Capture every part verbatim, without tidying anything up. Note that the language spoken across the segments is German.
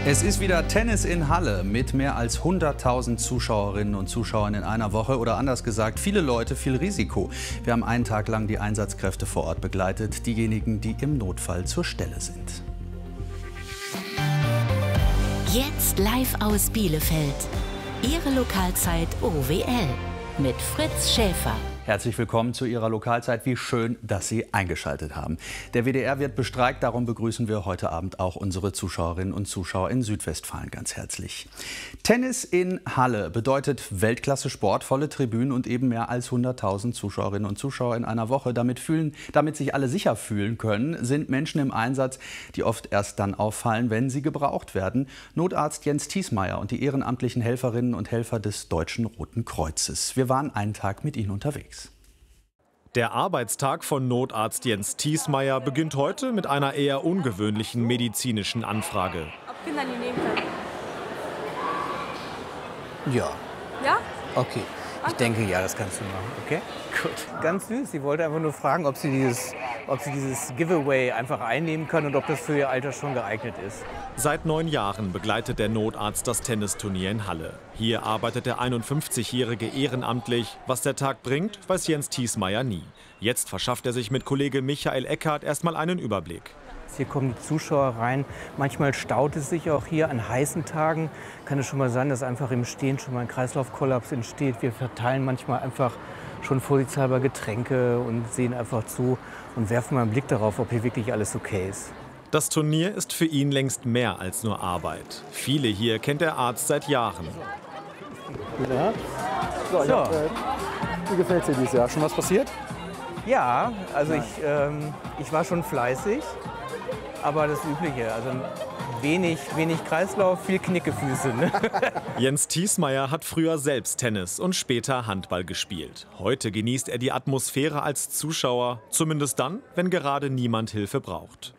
Es ist wieder Tennis in Halle mit mehr als hunderttausend Zuschauerinnen und Zuschauern in einer Woche oder anders gesagt, viele Leute, viel Risiko. Wir haben einen Tag lang die Einsatzkräfte vor Ort begleitet, diejenigen, die im Notfall zur Stelle sind. Jetzt live aus Bielefeld. Ihre Lokalzeit O W L mit Fritz Schäfer. Herzlich willkommen zu Ihrer Lokalzeit. Wie schön, dass Sie eingeschaltet haben. Der W D R wird bestreikt, darum begrüßen wir heute Abend auch unsere Zuschauerinnen und Zuschauer in Südwestfalen ganz herzlich. Tennis in Halle bedeutet Weltklasse-Sport, volle Tribünen und eben mehr als hunderttausend Zuschauerinnen und Zuschauer in einer Woche. Damit, fühlen, damit sich alle sicher fühlen können, sind Menschen im Einsatz, die oft erst dann auffallen, wenn sie gebraucht werden. Notarzt Jens Thiesmeier und die ehrenamtlichen Helferinnen und Helfer des Deutschen Roten Kreuzes. Wir waren einen Tag mit ihnen unterwegs. Der Arbeitstag von Notarzt Jens Thiesmeier beginnt heute mit einer eher ungewöhnlichen medizinischen Anfrage. Ob Kinder die nehmen können? Ja. Ja? Okay. Ich denke, ja, das kannst du machen, okay? Gut. Ganz süß. Sie wollte einfach nur fragen, ob sie dieses, ob sie dieses Giveaway einfach einnehmen kann und ob das für ihr Alter schon geeignet ist. Seit neun Jahren begleitet der Notarzt das Tennisturnier in Halle. Hier arbeitet der einundfünfzigjährige ehrenamtlich. Was der Tag bringt, weiß Jens Thiesmeier nie. Jetzt verschafft er sich mit Kollege Michael Eckhardt erstmal einen Überblick. Hier kommen die Zuschauer rein. Manchmal staut es sich auch hier an heißen Tagen. Kann es schon mal sein, dass einfach im Stehen schon mal ein Kreislaufkollaps entsteht. Wir verteilen manchmal einfach schon vorsichtshalber Getränke und sehen einfach zu und werfen mal einen Blick darauf, ob hier wirklich alles okay ist. Das Turnier ist für ihn längst mehr als nur Arbeit. Viele hier kennt der Arzt seit Jahren. Ja. So, So. ja, äh, wie gefällt es dir dieses Jahr? Schon was passiert? Ja, also ich, ähm, ich war schon fleißig, aber das Übliche. Also wenig, wenig Kreislauf, viel Knickefüße. Ne? Jens Thiesmeier hat früher selbst Tennis und später Handball gespielt. Heute genießt er die Atmosphäre als Zuschauer, zumindest dann, wenn gerade niemand Hilfe braucht.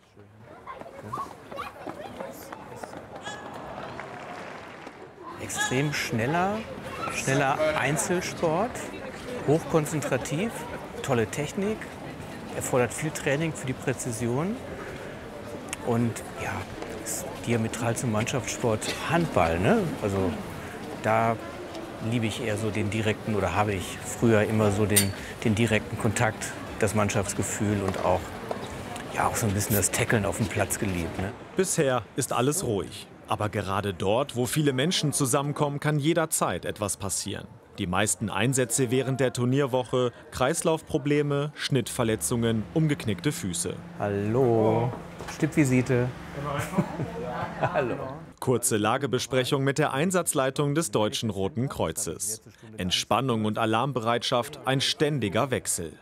Extrem schneller, schneller Einzelsport, hochkonzentrativ, tolle Technik, erfordert viel Training für die Präzision und ja, ist diametral zum Mannschaftssport Handball. Ne? Also da liebe ich eher so den direkten oder habe ich früher immer so den, den direkten Kontakt, das Mannschaftsgefühl und auch, ja, auch so ein bisschen das Tackeln auf dem Platz geliebt. Ne? Bisher ist alles ruhig. Aber gerade dort, wo viele Menschen zusammenkommen, kann jederzeit etwas passieren. Die meisten Einsätze während der Turnierwoche, Kreislaufprobleme, Schnittverletzungen, umgeknickte Füße. Hallo, Stippvisite. Hallo. Kurze Lagebesprechung mit der Einsatzleitung des Deutschen Roten Kreuzes. Entspannung und Alarmbereitschaft, ein ständiger Wechsel.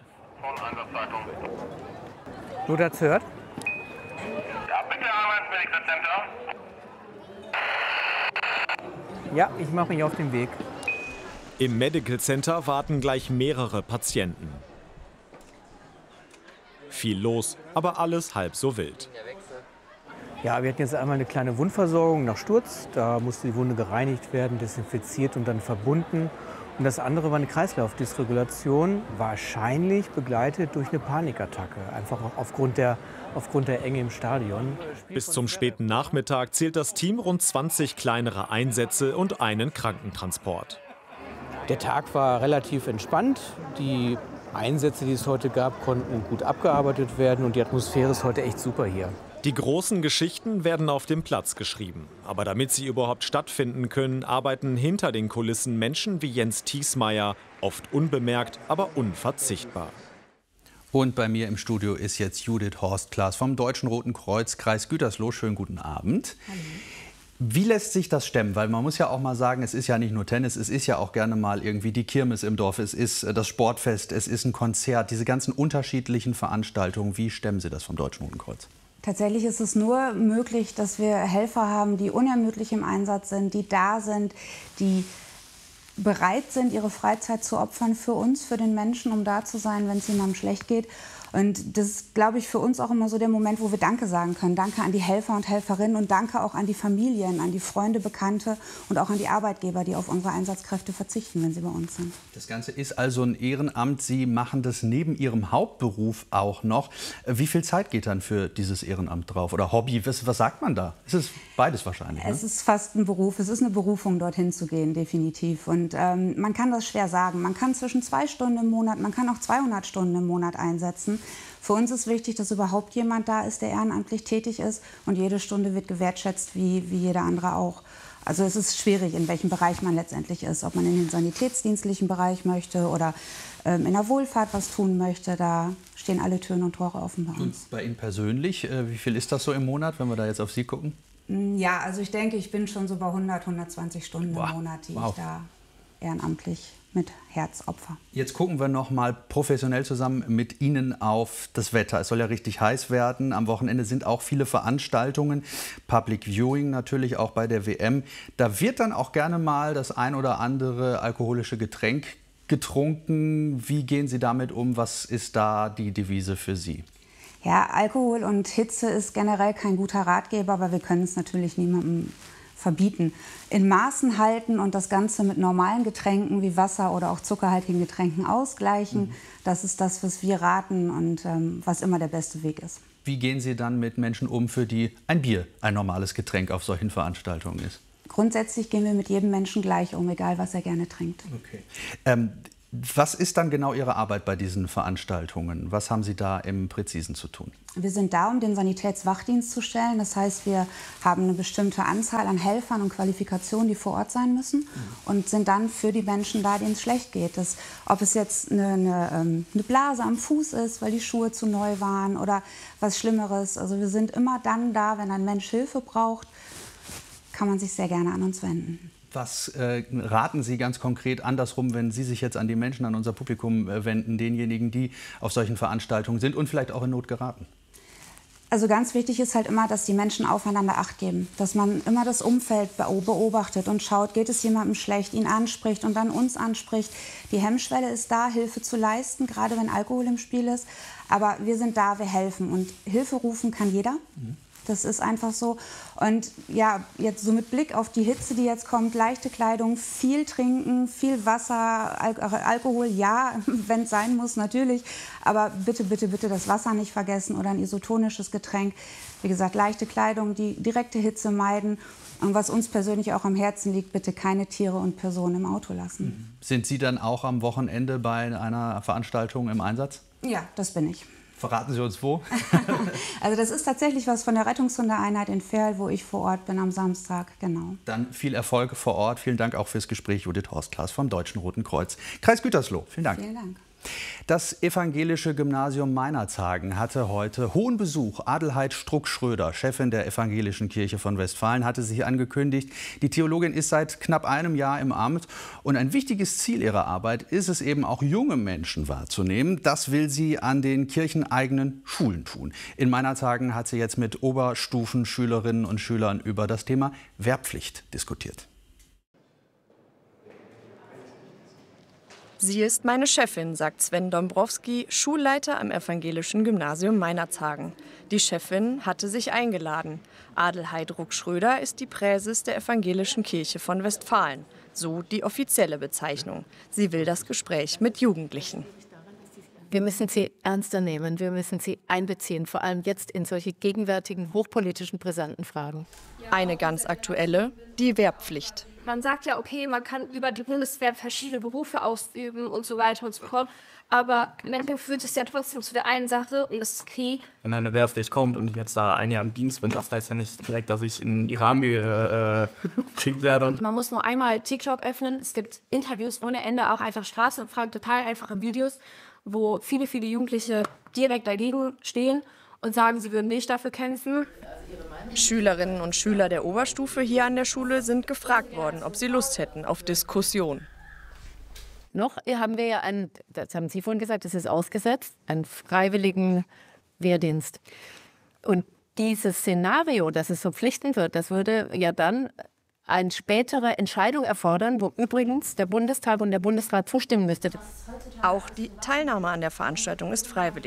Notarzt hört? Ja, bitte einmal ins Medical Center. Ja, ich mache mich auf den Weg. Im Medical Center warten gleich mehrere Patienten. Viel los, aber alles halb so wild. Ja, wir hatten jetzt einmal eine kleine Wundversorgung nach Sturz. Da musste die Wunde gereinigt werden, desinfiziert und dann verbunden. Und das andere war eine Kreislaufdysregulation, wahrscheinlich begleitet durch eine Panikattacke. Einfach auch aufgrund der, aufgrund der Enge im Stadion. Bis zum späten Nachmittag zählt das Team rund zwanzig kleinere Einsätze und einen Krankentransport. Der Tag war relativ entspannt. Die Einsätze, die es heute gab, konnten gut abgearbeitet werden. Und die Atmosphäre ist heute echt super hier. Die großen Geschichten werden auf dem Platz geschrieben. Aber damit sie überhaupt stattfinden können, arbeiten hinter den Kulissen Menschen wie Jens Thiesmeier, oft unbemerkt, aber unverzichtbar. Und bei mir im Studio ist jetzt Judith Horst-Klaas vom Deutschen Roten Kreuz, Kreis Gütersloh. Schönen guten Abend. Hallo. Wie lässt sich das stemmen? Weil man muss ja auch mal sagen, es ist ja nicht nur Tennis, es ist ja auch gerne mal irgendwie die Kirmes im Dorf, es ist das Sportfest, es ist ein Konzert, diese ganzen unterschiedlichen Veranstaltungen. Wie stemmen Sie das vom Deutschen Roten Kreuz? Tatsächlich ist es nur möglich, dass wir Helfer haben, die unermüdlich im Einsatz sind, die da sind, die bereit sind, ihre Freizeit zu opfern für uns, für den Menschen, um da zu sein, wenn es jemandem schlecht geht. Und das ist, glaube ich, für uns auch immer so der Moment, wo wir Danke sagen können. Danke an die Helfer und Helferinnen und danke auch an die Familien, an die Freunde, Bekannte und auch an die Arbeitgeber, die auf unsere Einsatzkräfte verzichten, wenn sie bei uns sind. Das Ganze ist also ein Ehrenamt. Sie machen das neben Ihrem Hauptberuf auch noch. Wie viel Zeit geht dann für dieses Ehrenamt drauf? Oder Hobby? Was, was sagt man da? Es ist beides wahrscheinlich. Ne? Es ist fast ein Beruf. Es ist eine Berufung, dorthin zu gehen, definitiv. Und ähm, man kann das schwer sagen. Man kann zwischen zwei Stunden im Monat, man kann auch zweihundert Stunden im Monat einsetzen. Für uns ist wichtig, dass überhaupt jemand da ist, der ehrenamtlich tätig ist. Und jede Stunde wird gewertschätzt, wie, wie jeder andere auch. Also es ist schwierig, in welchem Bereich man letztendlich ist. Ob man in den sanitätsdienstlichen Bereich möchte oder ähm, in der Wohlfahrt was tun möchte. Da stehen alle Türen und Tore offen bei uns. Und bei Ihnen persönlich, äh, wie viel ist das so im Monat, wenn wir da jetzt auf Sie gucken? Ja, also ich denke, ich bin schon so bei hundert, hundertzwanzig Stunden Boah. im Monat, die Wow. ich da ehrenamtlich mit Herzopfer. Jetzt gucken wir noch mal professionell zusammen mit Ihnen auf das Wetter. Es soll ja richtig heiß werden. Am Wochenende sind auch viele Veranstaltungen. Public Viewing natürlich auch bei der W M. Da wird dann auch gerne mal das ein oder andere alkoholische Getränk getrunken. Wie gehen Sie damit um? Was ist da die Devise für Sie? Ja, Alkohol und Hitze ist generell kein guter Ratgeber, aber wir können es natürlich niemandem verbieten. In Maßen halten und das Ganze mit normalen Getränken wie Wasser oder auch zuckerhaltigen Getränken ausgleichen. Mhm. Das ist das, was wir raten und ähm, was immer der beste Weg ist. Wie gehen Sie dann mit Menschen um, für die ein Bier ein normales Getränk auf solchen Veranstaltungen ist? Grundsätzlich gehen wir mit jedem Menschen gleich um, egal was er gerne trinkt. Okay. Ähm, was ist dann genau Ihre Arbeit bei diesen Veranstaltungen? Was haben Sie da im Präzisen zu tun? Wir sind da, um den Sanitätswachdienst zu stellen. Das heißt, wir haben eine bestimmte Anzahl an Helfern und Qualifikationen, die vor Ort sein müssen, mhm. und sind dann für die Menschen da, denen es schlecht geht. Das, ob es jetzt eine, eine, eine Blase am Fuß ist, weil die Schuhe zu neu waren oder was Schlimmeres. Also wir sind immer dann da, wenn ein Mensch Hilfe braucht, kann man sich sehr gerne an uns wenden. Was äh, raten Sie ganz konkret andersrum, wenn Sie sich jetzt an die Menschen, an unser Publikum äh, wenden, denjenigen, die auf solchen Veranstaltungen sind und vielleicht auch in Not geraten? Also ganz wichtig ist halt immer, dass die Menschen aufeinander Acht geben. Dass man immer das Umfeld beobachtet und schaut, geht es jemandem schlecht, ihn anspricht und dann uns anspricht. Die Hemmschwelle ist da, Hilfe zu leisten, gerade wenn Alkohol im Spiel ist. Aber wir sind da, wir helfen. Und Hilfe rufen kann jeder. Mhm. Das ist einfach so. Und ja, jetzt so mit Blick auf die Hitze, die jetzt kommt, leichte Kleidung, viel trinken, viel Wasser, Al Alkohol, ja, wenn es sein muss, natürlich. Aber bitte, bitte, bitte das Wasser nicht vergessen oder ein isotonisches Getränk. Wie gesagt, leichte Kleidung, die direkte Hitze meiden. Und was uns persönlich auch am Herzen liegt, bitte keine Tiere und Personen im Auto lassen. Sind Sie dann auch am Wochenende bei einer Veranstaltung im Einsatz? Ja, das bin ich. Verraten Sie uns wo? Also das ist tatsächlich was von der Rettungshundeeinheit in Verl, wo ich vor Ort bin am Samstag, genau. Dann viel Erfolg vor Ort. Vielen Dank auch fürs Gespräch, Judith Horstglas vom Deutschen Roten Kreuz. Kreis Gütersloh, vielen Dank. Vielen Dank. Das evangelische Gymnasium Meinerzhagen hatte heute hohen Besuch. Adelheid Struck-Schröder, Chefin der Evangelischen Kirche von Westfalen, hatte sich angekündigt. Die Theologin ist seit knapp einem Jahr im Amt. Und ein wichtiges Ziel ihrer Arbeit ist es eben auch, junge Menschen wahrzunehmen. Das will sie an den kircheneigenen Schulen tun. In Meinerzhagen hat sie jetzt mit Oberstufenschülerinnen und Schülern über das Thema Wehrpflicht diskutiert. Sie ist meine Chefin, sagt Sven Dombrowski, Schulleiter am Evangelischen Gymnasium Meinerzhagen. Die Chefin hatte sich eingeladen. Adelheid Ruck-Schröder ist die Präses der Evangelischen Kirche von Westfalen. So die offizielle Bezeichnung. Sie will das Gespräch mit Jugendlichen. Wir müssen sie ernster nehmen, wir müssen sie einbeziehen, vor allem jetzt in solche gegenwärtigen, hochpolitischen, brisanten Fragen. Eine ganz aktuelle, die Wehrpflicht. Man sagt ja, okay, man kann über die Bundeswehr verschiedene Berufe ausüben und so weiter und so fort. Aber im Endeffekt führt es ja trotzdem zu der einen Sache, und das ist Krieg. Wenn eine Wehrpflicht kommt und ich jetzt da ein Jahr im Dienst bin, das heißt ja nicht direkt, dass ich in Iran äh, geschickt werde. Man muss nur einmal TikTok öffnen. Es gibt Interviews ohne Ende, auch einfach Straßenumfragen, total einfache Videos, wo viele, viele Jugendliche direkt dagegen stehen und sagen, sie würden nicht dafür kämpfen. Schülerinnen und Schüler der Oberstufe hier an der Schule sind gefragt worden, ob sie Lust hätten auf Diskussion. Noch haben wir ja einen, das haben Sie vorhin gesagt, das ist ausgesetzt, einen freiwilligen Wehrdienst. Und dieses Szenario, dass es verpflichtend wird, das würde ja dann eine spätere Entscheidung erfordern, wo übrigens der Bundestag und der Bundesrat zustimmen müssten. Auch die Teilnahme an der Veranstaltung ist freiwillig.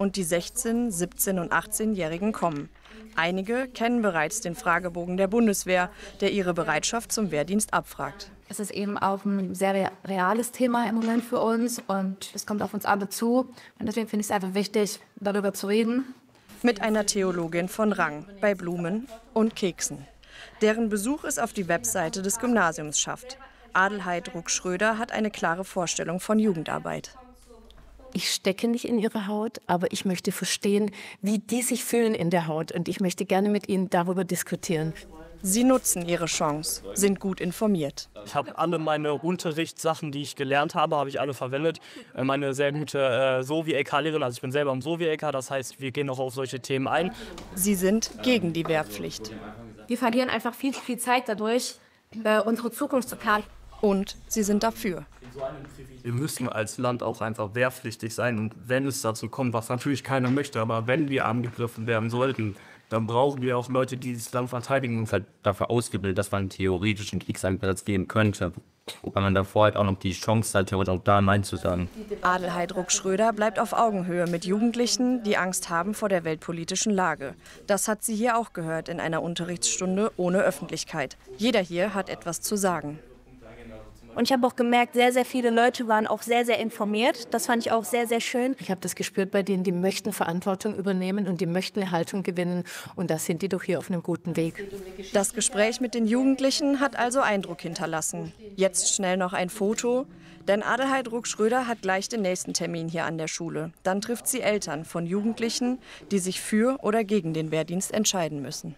Und die sechzehn-, siebzehn- und achtzehnjährigen kommen. Einige kennen bereits den Fragebogen der Bundeswehr, der ihre Bereitschaft zum Wehrdienst abfragt. Es ist eben auch ein sehr reales Thema im Moment für uns und es kommt auf uns alle zu. Und deswegen finde ich es einfach wichtig, darüber zu reden. Mit einer Theologin von Rang, bei Blumen und Keksen. Deren Besuch es auf die Webseite des Gymnasiums schafft. Adelheid Ruck-Schröder hat eine klare Vorstellung von Jugendarbeit. Ich stecke nicht in ihre Haut, aber ich möchte verstehen, wie die sich fühlen in der Haut. Und ich möchte gerne mit ihnen darüber diskutieren. Sie nutzen ihre Chance, sind gut informiert. Ich habe alle meine Unterrichtssachen, die ich gelernt habe, habe ich alle verwendet. Meine sehr gute äh, Sovi-L K-Lehrerin, also ich bin selber im Sovi-L K, das heißt, wir gehen auch auf solche Themen ein. Sie sind gegen die Wehrpflicht. Wir verlieren einfach viel, viel Zeit dadurch, äh, unsere Zukunft zu planen. Und sie sind dafür. Wir müssen als Land auch einfach wehrpflichtig sein. Und wenn es dazu kommt, was natürlich keiner möchte, aber wenn wir angegriffen werden sollten, dann brauchen wir auch Leute, die das Land verteidigen. Und halt dafür ausgebildet, dass man theoretisch einen Kriegseinsatz gehen könnte. Weil man davor halt auch noch die Chance hat, auch da Nein zu sagen. Adelheid Ruck-Schröder bleibt auf Augenhöhe mit Jugendlichen, die Angst haben vor der weltpolitischen Lage. Das hat sie hier auch gehört in einer Unterrichtsstunde ohne Öffentlichkeit. Jeder hier hat etwas zu sagen. Und ich habe auch gemerkt, sehr, sehr viele Leute waren auch sehr, sehr informiert. Das fand ich auch sehr, sehr schön. Ich habe das gespürt bei denen, die möchten Verantwortung übernehmen und die möchten eine Haltung gewinnen. Und da sind die doch hier auf einem guten Weg. Das Gespräch mit den Jugendlichen hat also Eindruck hinterlassen. Jetzt schnell noch ein Foto. Denn Adelheid Ruck-Schröder hat gleich den nächsten Termin hier an der Schule. Dann trifft sie Eltern von Jugendlichen, die sich für oder gegen den Wehrdienst entscheiden müssen.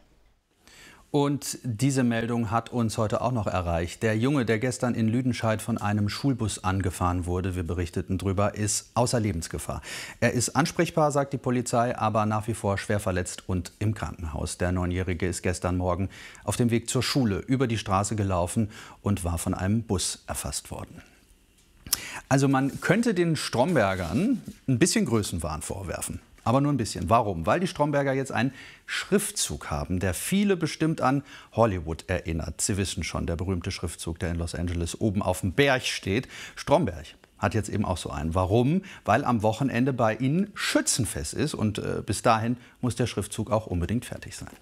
Und diese Meldung hat uns heute auch noch erreicht. Der Junge, der gestern in Lüdenscheid von einem Schulbus angefahren wurde, wir berichteten drüber, ist außer Lebensgefahr. Er ist ansprechbar, sagt die Polizei, aber nach wie vor schwer verletzt und im Krankenhaus. Der Neunjährige ist gestern Morgen auf dem Weg zur Schule über die Straße gelaufen und war von einem Bus erfasst worden. Also man könnte den Strombergern ein bisschen Größenwahn vorwerfen. Aber nur ein bisschen. Warum? Weil die Stromberger jetzt einen Schriftzug haben, der viele bestimmt an Hollywood erinnert. Sie wissen schon, der berühmte Schriftzug, der in Los Angeles oben auf dem Berg steht. Stromberg hat jetzt eben auch so einen. Warum? Weil am Wochenende bei ihnen Schützenfest ist und äh, bis dahin muss der Schriftzug auch unbedingt fertig sein.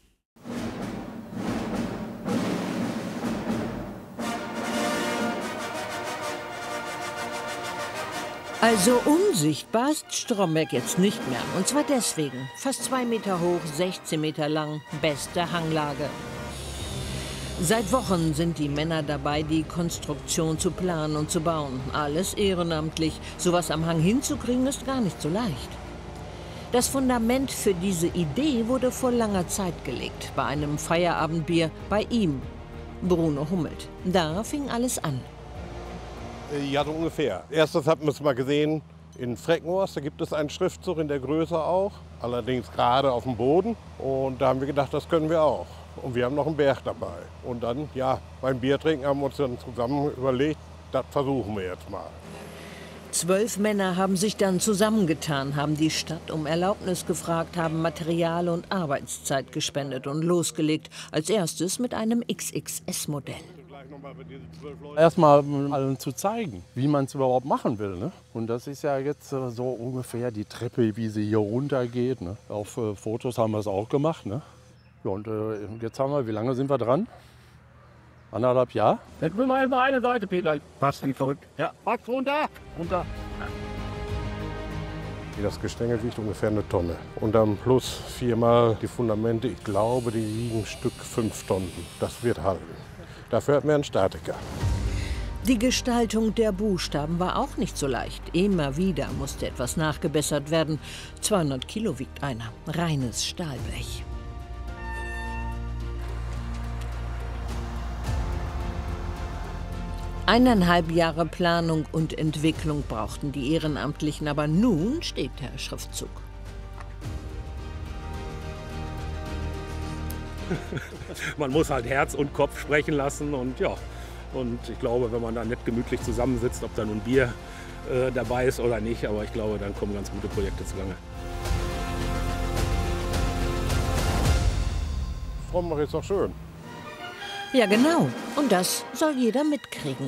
Also unsichtbar ist Stromberg jetzt nicht mehr. Und zwar deswegen. Fast zwei Meter hoch, sechzehn Meter lang, beste Hanglage. Seit Wochen sind die Männer dabei, die Konstruktion zu planen und zu bauen. Alles ehrenamtlich. Sowas am Hang hinzukriegen ist gar nicht so leicht. Das Fundament für diese Idee wurde vor langer Zeit gelegt. Bei einem Feierabendbier bei ihm, Bruno Hummelt. Da fing alles an. Ja, so ungefähr. Erstes hatten wir es mal gesehen in Freckenhorst. Da gibt es einen Schriftzug in der Größe auch, allerdings gerade auf dem Boden. Und da haben wir gedacht, das können wir auch. Und wir haben noch einen Berg dabei. Und dann, ja, beim Biertrinken haben wir uns dann zusammen überlegt, das versuchen wir jetzt mal. Zwölf Männer haben sich dann zusammengetan, haben die Stadt um Erlaubnis gefragt, haben Material und Arbeitszeit gespendet und losgelegt. Als erstes mit einem X X S-Modell. Erstmal allen zu zeigen, wie man es überhaupt machen will. Ne? Und das ist ja jetzt so ungefähr die Treppe, wie sie hier runter geht. Ne? Auf äh, Fotos haben wir es auch gemacht. Ne? Ja, und äh, jetzt haben wir, wie lange sind wir dran? Anderthalb Jahre? Jetzt will man immer eine Seite, Peter. Passt nicht verrückt. Ja, pack's runter. Runter. Das Gestänge wiegt ungefähr eine Tonne. Und dann plus viermal die Fundamente. Ich glaube, die wiegen ein Stück fünf Tonnen. Das wird halten. Dafür hat man einen Statiker. Die Gestaltung der Buchstaben war auch nicht so leicht. Immer wieder musste etwas nachgebessert werden. zweihundert Kilo wiegt einer. Reines Stahlblech. Eineinhalb Jahre Planung und Entwicklung brauchten die Ehrenamtlichen, aber nun steht der Schriftzug. Man muss halt Herz und Kopf sprechen lassen und ja, und ich glaube, wenn man da nicht gemütlich zusammensitzt, ob da nun Bier äh, dabei ist oder nicht, aber ich glaube, dann kommen ganz gute Projekte zugange. Frommach ist doch schön. Ja, genau. Und das soll jeder mitkriegen.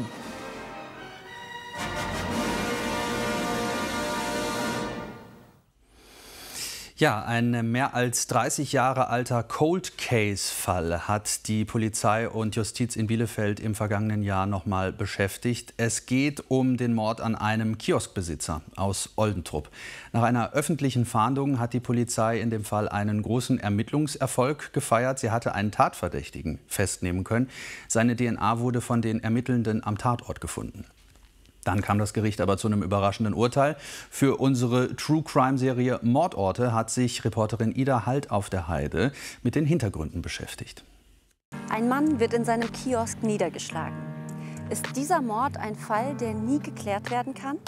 Ja, ein mehr als dreißig Jahre alter Cold-Case-Fall hat die Polizei und Justiz in Bielefeld im vergangenen Jahr noch mal beschäftigt. Es geht um den Mord an einem Kioskbesitzer aus Oldentrupp. Nach einer öffentlichen Fahndung hat die Polizei in dem Fall einen großen Ermittlungserfolg gefeiert. Sie hatte einen Tatverdächtigen festnehmen können. Seine D N A wurde von den Ermittelnden am Tatort gefunden. Dann kam das Gericht aber zu einem überraschenden Urteil. Für unsere True-Crime-Serie Mordorte hat sich Reporterin Ida Halt auf der Heide mit den Hintergründen beschäftigt. Ein Mann wird in seinem Kiosk niedergeschlagen. Ist dieser Mord ein Fall, der nie geklärt werden kann?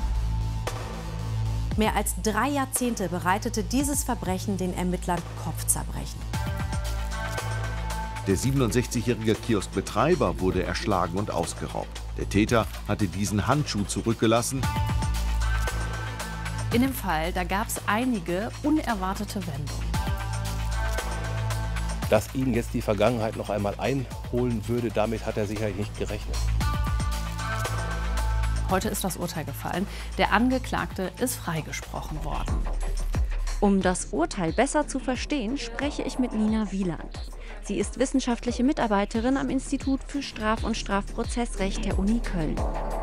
Mehr als drei Jahrzehnte bereitete dieses Verbrechen den Ermittlern Kopfzerbrechen. Der siebenundsechzigjährige Kioskbetreiber wurde erschlagen und ausgeraubt. Der Täter hatte diesen Handschuh zurückgelassen. In dem Fall, da gab es einige unerwartete Wendungen. Dass ihn jetzt die Vergangenheit noch einmal einholen würde, damit hat er sicherlich nicht gerechnet. Heute ist das Urteil gefallen. Der Angeklagte ist freigesprochen worden. Um das Urteil besser zu verstehen, spreche ich mit Nina Wieland. Sie ist wissenschaftliche Mitarbeiterin am Institut für Straf- und Strafprozessrecht der Uni Köln.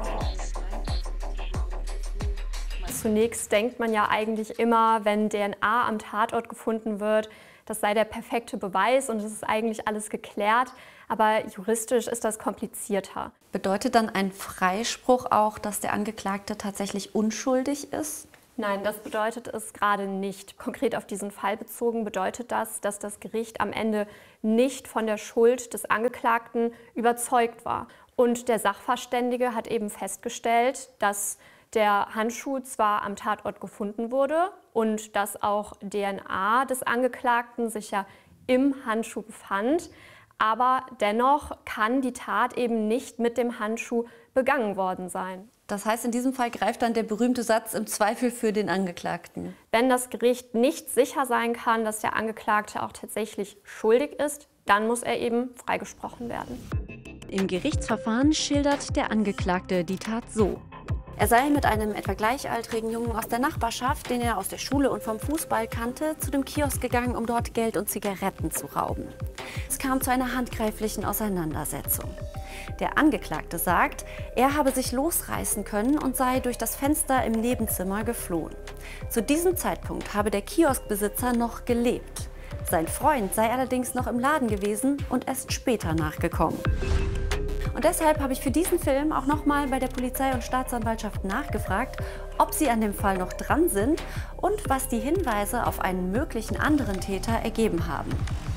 Zunächst denkt man ja eigentlich immer, wenn D N A am Tatort gefunden wird, das sei der perfekte Beweis und es ist eigentlich alles geklärt. Aber juristisch ist das komplizierter. Bedeutet dann ein Freispruch auch, dass der Angeklagte tatsächlich unschuldig ist? Nein, das bedeutet es gerade nicht. Konkret auf diesen Fall bezogen bedeutet das, dass das Gericht am Ende nicht von der Schuld des Angeklagten überzeugt war. Und der Sachverständige hat eben festgestellt, dass der Handschuh zwar am Tatort gefunden wurde und dass auch D N A des Angeklagten sich ja im Handschuh befand, aber dennoch kann die Tat eben nicht mit dem Handschuh begangen worden sein. Das heißt, in diesem Fall greift dann der berühmte Satz im Zweifel für den Angeklagten. Wenn das Gericht nicht sicher sein kann, dass der Angeklagte auch tatsächlich schuldig ist, dann muss er eben freigesprochen werden. Im Gerichtsverfahren schildert der Angeklagte die Tat so. Er sei mit einem etwa gleichaltrigen Jungen aus der Nachbarschaft, den er aus der Schule und vom Fußball kannte, zu dem Kiosk gegangen, um dort Geld und Zigaretten zu rauben. Es kam zu einer handgreiflichen Auseinandersetzung. Der Angeklagte sagt, er habe sich losreißen können und sei durch das Fenster im Nebenzimmer geflohen. Zu diesem Zeitpunkt habe der Kioskbesitzer noch gelebt. Sein Freund sei allerdings noch im Laden gewesen und erst später nachgekommen. Und deshalb habe ich für diesen Film auch nochmal bei der Polizei und Staatsanwaltschaft nachgefragt, ob sie an dem Fall noch dran sind und was die Hinweise auf einen möglichen anderen Täter ergeben haben.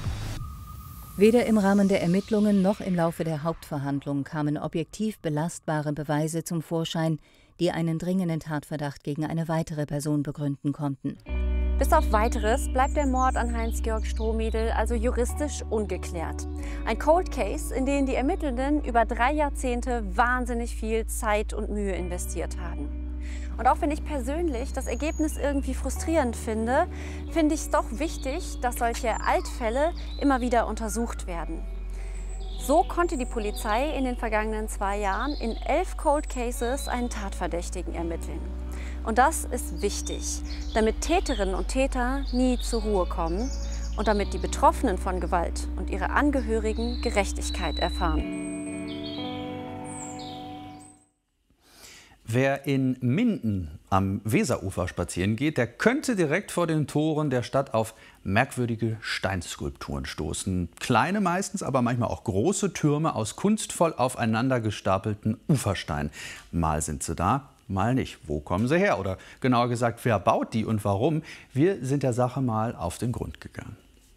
Weder im Rahmen der Ermittlungen noch im Laufe der Hauptverhandlung kamen objektiv belastbare Beweise zum Vorschein, die einen dringenden Tatverdacht gegen eine weitere Person begründen konnten. Bis auf Weiteres bleibt der Mord an Heinz-Georg Strohmädel also juristisch ungeklärt. Ein Cold Case, in den die Ermittelnden über drei Jahrzehnte wahnsinnig viel Zeit und Mühe investiert haben. Und auch wenn ich persönlich das Ergebnis irgendwie frustrierend finde, finde ich es doch wichtig, dass solche Altfälle immer wieder untersucht werden. So konnte die Polizei in den vergangenen zwei Jahren in elf Cold Cases einen Tatverdächtigen ermitteln. Und das ist wichtig, damit Täterinnen und Täter nie zur Ruhe kommen und damit die Betroffenen von Gewalt und ihre Angehörigen Gerechtigkeit erfahren. Wer in Minden am Weserufer spazieren geht, der könnte direkt vor den Toren der Stadt auf merkwürdige Steinskulpturen stoßen. Kleine meistens, aber manchmal auch große Türme aus kunstvoll aufeinander gestapelten Ufersteinen. Mal sind sie da, mal nicht. Wo kommen sie her? Oder genauer gesagt, wer baut die und warum? Wir sind der Sache mal auf den Grund gegangen.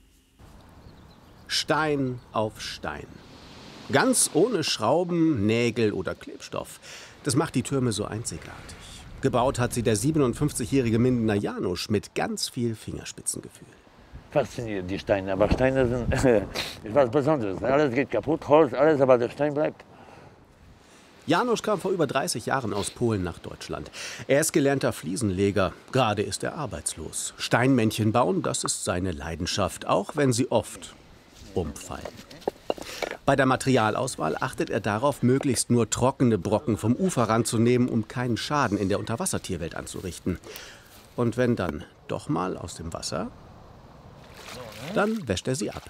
Stein auf Stein. Ganz ohne Schrauben, Nägel oder Klebstoff. Das macht die Türme so einzigartig. Gebaut hat sie der siebenundfünfzigjährige Mindener Janusz mit ganz viel Fingerspitzengefühl. Fasziniert die Steine, aber Steine sind etwas Besonderes. Alles geht kaputt, Holz, alles, aber der Stein bleibt. Janusz kam vor über dreißig Jahren aus Polen nach Deutschland. Er ist gelernter Fliesenleger. Gerade ist er arbeitslos. Steinmännchen bauen, das ist seine Leidenschaft, auch wenn sie oft umfallen. Bei der Materialauswahl achtet er darauf, möglichst nur trockene Brocken vom Uferrand zu nehmen, um keinen Schaden in der Unterwassertierwelt anzurichten. Und wenn dann doch mal aus dem Wasser, dann wäscht er sie ab.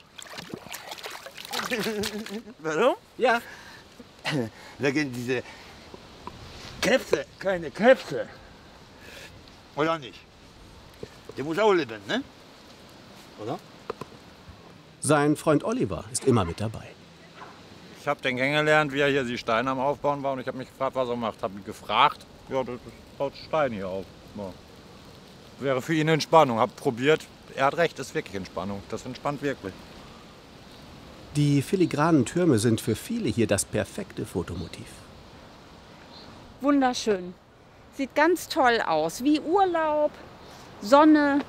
Warum? Ja. Wegen diese Krebse, keine Krebse. Oder nicht? Der muss auch leben, ne? Oder? Sein Freund Oliver ist immer mit dabei. Ich habe den kennengelernt, wie er hier die Steine am Aufbauen war. Und ich habe mich gefragt, was er macht. Habe ihn gefragt, ja, das baut Steine hier auf. Ja. Wäre für ihn Entspannung. Habe probiert. Er hat recht, ist wirklich Entspannung. Das entspannt wirklich. Die filigranen Türme sind für viele hier das perfekte Fotomotiv. Wunderschön. Sieht ganz toll aus. Wie Urlaub, Sonne.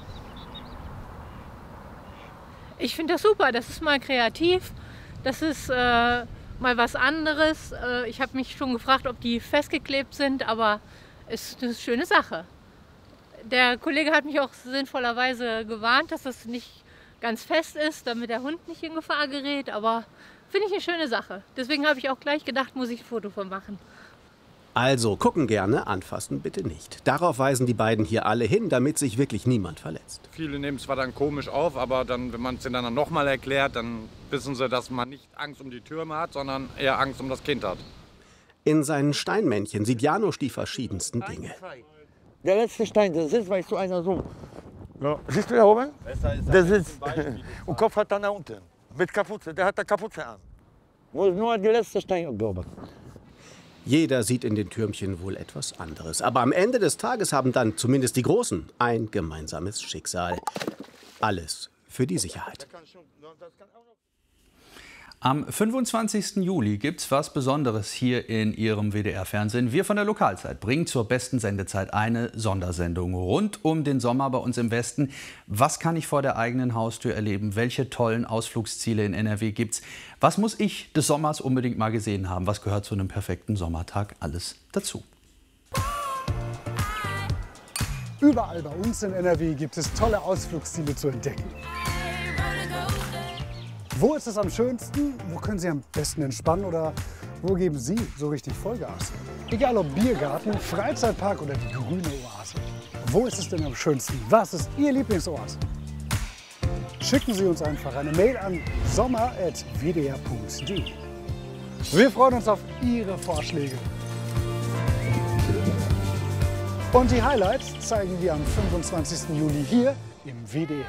Ich finde das super. Das ist mal kreativ. Das ist äh, mal was anderes. Äh, ich habe mich schon gefragt, ob die festgeklebt sind, aber es ist eine schöne Sache. Der Kollege hat mich auch sinnvollerweise gewarnt, dass das nicht ganz fest ist, damit der Hund nicht in Gefahr gerät. Aber finde ich eine schöne Sache. Deswegen habe ich auch gleich gedacht, muss ich ein Foto von machen. Also gucken gerne, anfassen bitte nicht. Darauf weisen die beiden hier alle hin, damit sich wirklich niemand verletzt. Viele nehmen es zwar dann komisch auf, aber dann, wenn man es ihnen dann noch mal erklärt, dann wissen sie, dass man nicht Angst um die Türme hat, sondern eher Angst um das Kind hat. In seinen Steinmännchen sieht Janosch die verschiedensten Dinge. Der letzte Stein, das ist, weißt du, einer so. Ja. Siehst du da oben? Der sitzt und Kopf hat dann da unten. Mit Kapuze, der hat da Kapuze an. Muss nur die letzte Stein beobachten. Jeder sieht in den Türmchen wohl etwas anderes. Aber am Ende des Tages haben dann zumindest die Großen ein gemeinsames Schicksal. Alles für die Sicherheit. Am fünfundzwanzigsten Juli gibt's was Besonderes hier in Ihrem W D R-Fernsehen. Wir von der Lokalzeit bringen zur besten Sendezeit eine Sondersendung rund um den Sommer bei uns im Westen. Was kann ich vor der eigenen Haustür erleben? Welche tollen Ausflugsziele in N R W gibt's? Was muss ich des Sommers unbedingt mal gesehen haben? Was gehört zu einem perfekten Sommertag? Alles dazu. Überall bei uns in N R W gibt es tolle Ausflugsziele zu entdecken. Wo ist es am schönsten? Wo können Sie am besten entspannen? Oder wo geben Sie so richtig Vollgas? Egal ob Biergarten, Freizeitpark oder die grüne Oase. Wo ist es denn am schönsten? Was ist Ihr Lieblingsoase? Schicken Sie uns einfach eine Mail an sommer at w d r punkt d e. Wir freuen uns auf Ihre Vorschläge. Und die Highlights zeigen wir am fünfundzwanzigsten Juli hier im W D R.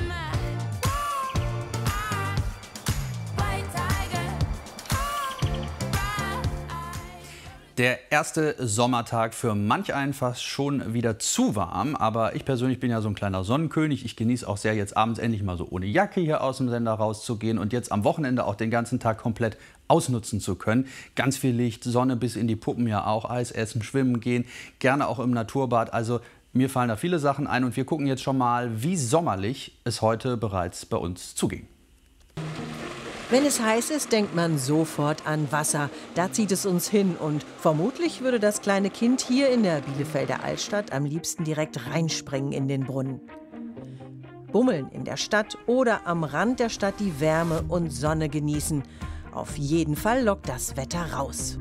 Der erste Sommertag für manch einen fast schon wieder zu warm. Aber ich persönlich bin ja so ein kleiner Sonnenkönig. Ich genieße auch sehr, jetzt abends endlich mal so ohne Jacke hier aus dem Sender rauszugehen und jetzt am Wochenende auch den ganzen Tag komplett ausnutzen zu können. Ganz viel Licht, Sonne bis in die Puppen ja auch, Eis essen, schwimmen gehen, gerne auch im Naturbad. Also mir fallen da viele Sachen ein und wir gucken jetzt schon mal, wie sommerlich es heute bereits bei uns zuging. Wenn es heiß ist, denkt man sofort an Wasser. Da zieht es uns hin und vermutlich würde das kleine Kind hier in der Bielefelder Altstadt am liebsten direkt reinspringen in den Brunnen. Bummeln in der Stadt oder am Rand der Stadt die Wärme und Sonne genießen. Auf jeden Fall lockt das Wetter raus.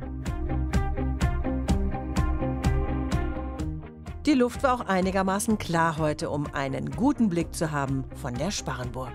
Die Luft war auch einigermaßen klar heute, um einen guten Blick zu haben von der Sparrenburg.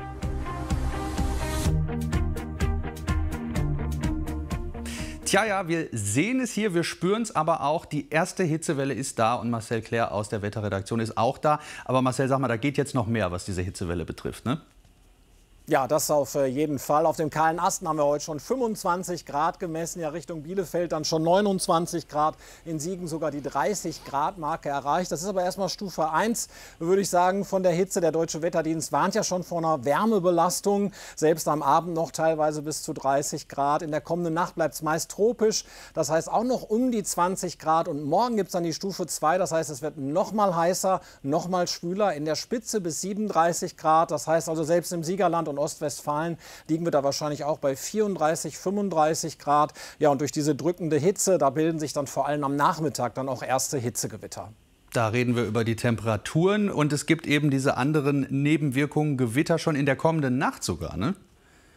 Tja, ja, wir sehen es hier, wir spüren es aber auch. Die erste Hitzewelle ist da und Marcel Claire aus der Wetterredaktion ist auch da. Aber Marcel, sag mal, da geht jetzt noch mehr, was diese Hitzewelle betrifft, ne? Ja, das auf jeden Fall. Auf dem kahlen Asten haben wir heute schon fünfundzwanzig Grad gemessen. Ja, Richtung Bielefeld dann schon neunundzwanzig Grad. In Siegen sogar die dreißig Grad Marke erreicht. Das ist aber erstmal Stufe eins, würde ich sagen, von der Hitze. Der Deutsche Wetterdienst warnt ja schon vor einer Wärmebelastung. Selbst am Abend noch teilweise bis zu dreißig Grad. In der kommenden Nacht bleibt es meist tropisch. Das heißt auch noch um die zwanzig Grad. Und morgen gibt es dann die Stufe zwei. Das heißt, es wird noch mal heißer, noch mal schwüler. In der Spitze bis siebenunddreißig Grad. Das heißt also selbst im Siegerland und Ostwestfalen liegen wir da wahrscheinlich auch bei vierunddreißig, fünfunddreißig Grad. Ja, und durch diese drückende Hitze, da bilden sich dann vor allem am Nachmittag dann auch erste Hitzegewitter. Da reden wir über die Temperaturen und es gibt eben diese anderen Nebenwirkungen, Gewitter schon in der kommenden Nacht sogar, ne?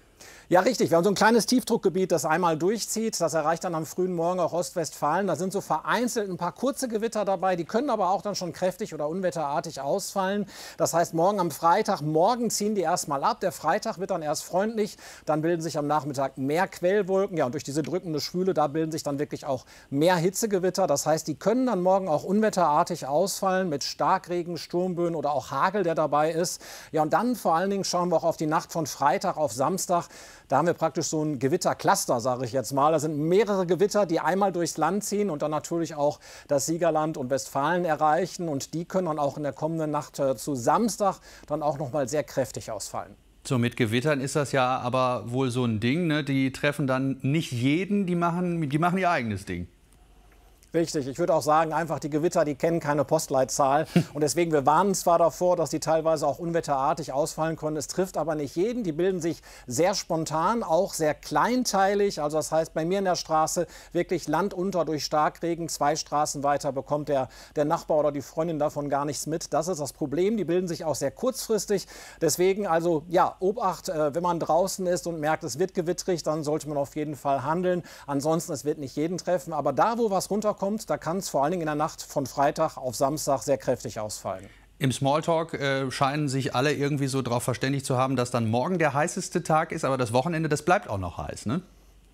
Ja, richtig. Wir haben so ein kleines Tiefdruckgebiet, das einmal durchzieht. Das erreicht dann am frühen Morgen auch Ostwestfalen. Da sind so vereinzelt ein paar kurze Gewitter dabei. Die können aber auch dann schon kräftig oder unwetterartig ausfallen. Das heißt, morgen am Freitag, morgen ziehen die erstmal ab. Der Freitag wird dann erst freundlich. Dann bilden sich am Nachmittag mehr Quellwolken. Ja, und durch diese drückende Schwüle, da bilden sich dann wirklich auch mehr Hitzegewitter. Das heißt, die können dann morgen auch unwetterartig ausfallen mit Starkregen, Sturmböen oder auch Hagel, der dabei ist. Ja, und dann vor allen Dingen schauen wir auch auf die Nacht von Freitag auf Samstag. Da haben wir praktisch so ein Gewittercluster, sage ich jetzt mal. Da sind mehrere Gewitter, die einmal durchs Land ziehen und dann natürlich auch das Siegerland und Westfalen erreichen. Und die können dann auch in der kommenden Nacht äh, zu Samstag dann auch noch mal sehr kräftig ausfallen. So, mit Gewittern ist das ja aber wohl so ein Ding, ne? Die treffen dann nicht jeden, die machen, die machen ihr eigenes Ding. Richtig, ich würde auch sagen, einfach die Gewitter, die kennen keine Postleitzahl. Und deswegen, wir warnen zwar davor, dass die teilweise auch unwetterartig ausfallen können. Es trifft aber nicht jeden. Die bilden sich sehr spontan, auch sehr kleinteilig. Also das heißt, bei mir in der Straße wirklich Land unter durch Starkregen. Zwei Straßen weiter bekommt der, der Nachbar oder die Freundin davon gar nichts mit. Das ist das Problem. Die bilden sich auch sehr kurzfristig. Deswegen also, ja, Obacht, äh, wenn man draußen ist und merkt, es wird gewittrig, dann sollte man auf jeden Fall handeln. Ansonsten, es wird nicht jeden treffen. Aber da, wo was runterkommt, kommt, da kann es vor allen Dingen in der Nacht von Freitag auf Samstag sehr kräftig ausfallen. Im Smalltalk äh, scheinen sich alle irgendwie so darauf verständigt zu haben, dass dann morgen der heißeste Tag ist, aber das Wochenende, das bleibt auch noch heiß, ne?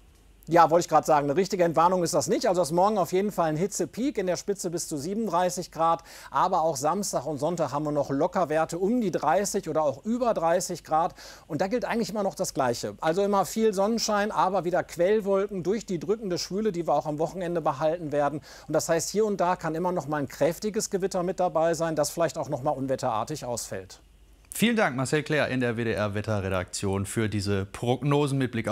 Ja, wollte ich gerade sagen, eine richtige Entwarnung ist das nicht. Also das ist morgen auf jeden Fall ein Hitzepeak, in der Spitze bis zu siebenunddreißig Grad. Aber auch Samstag und Sonntag haben wir noch Lockerwerte um die dreißig oder auch über dreißig Grad. Und da gilt eigentlich immer noch das Gleiche. Also immer viel Sonnenschein, aber wieder Quellwolken durch die drückende Schwüle, die wir auch am Wochenende behalten werden. Und das heißt, hier und da kann immer noch mal ein kräftiges Gewitter mit dabei sein, das vielleicht auch noch mal unwetterartig ausfällt. Vielen Dank, Marcel Clair in der W D R-Wetterredaktion für diese Prognosen mit Blick auf